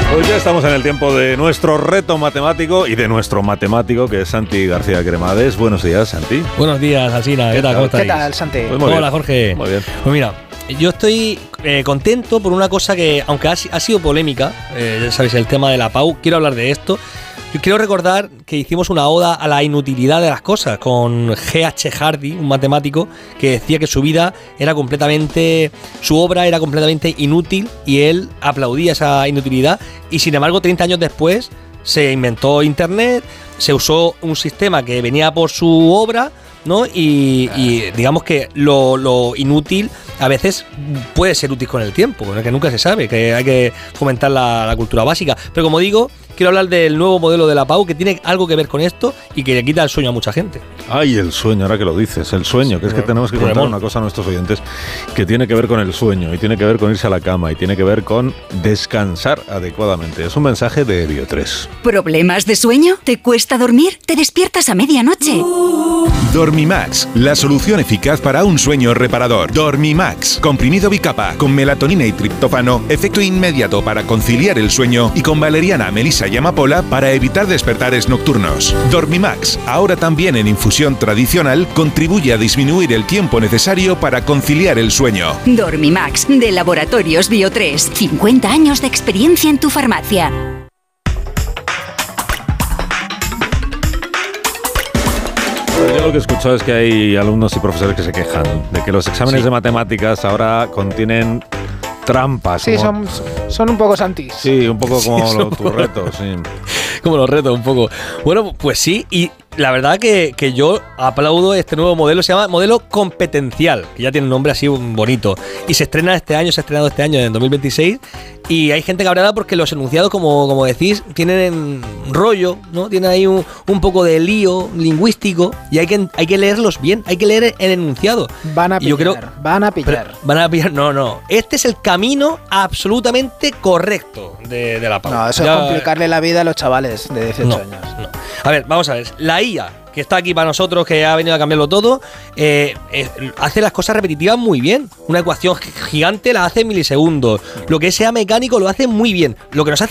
Pues ya estamos en el tiempo de nuestro reto matemático y de nuestro matemático, que es Santi García Cremades. Buenos días, Santi. Buenos días, Alsina. ¿Qué tal? ¿Cómo estáis? ¿Qué tal, Santi? Pues Hola, bien. Jorge. Muy bien. Pues mira, yo estoy contento por una cosa que, aunque ha sido polémica, ya sabéis, el tema de la PAU, quiero hablar de esto. Yo quiero recordar que hicimos una oda a la inutilidad de las cosas con G.H. Hardy, un matemático que decía que su obra era completamente inútil y él aplaudía esa inutilidad, y sin embargo 30 años después se inventó Internet, se usó un sistema que venía por su obra, ¿no? Y digamos que lo inútil a veces puede ser útil con el tiempo, que nunca se sabe, que hay que fomentar la cultura básica. Pero como digo, quiero hablar del nuevo modelo de la PAU que tiene algo que ver con esto y que le quita el sueño a mucha gente. Ay, el sueño, ahora que lo dices, el sueño, que es que tenemos que contar una cosa a nuestros oyentes que tiene que ver con el sueño y tiene que ver con irse a la cama y tiene que ver con descansar adecuadamente. Es un mensaje de Bio3. ¿Problemas de sueño? ¿Te cuesta dormir? ¿Te despiertas a medianoche? Dormimax, la solución eficaz para un sueño reparador. Dormimax, comprimido bicapa con melatonina y triptófano, efecto inmediato para conciliar el sueño, y con valeriana, melisa y amapola para evitar despertares nocturnos. Dormimax, ahora también en infusión tradicional, contribuye a disminuir el tiempo necesario para conciliar el sueño. Dormimax, de Laboratorios Bio3. 50 años de experiencia en tu farmacia. Yo lo que he escuchado es que hay alumnos y profesores que se quejan de que los exámenes de matemáticas ahora contienen trampas. Sí, son un poco santis. Sí, un poco como Sí, tus retos, sí. Como los retos un poco. Bueno, pues sí, y la verdad que yo aplaudo este nuevo modelo, se llama modelo competencial, que ya tiene un nombre así bonito, y se ha estrenado este año, en 2026, y hay gente cabreada porque los enunciados, como decís, tienen rollo, ¿no? Tienen ahí un poco de lío lingüístico, y hay que leerlos bien, hay que leer el enunciado. Van a pillar, Van a pillar, no. Este es el camino absolutamente correcto de la PAU. No, eso es complicarle la vida a los chavales de 18 años. No. A ver, vamos a ver. La IA, que está aquí para nosotros, que ha venido a cambiarlo todo, hace las cosas repetitivas muy bien. Una ecuación gigante la hace en milisegundos. Lo que sea mecánico lo hace muy bien. Lo que nos hace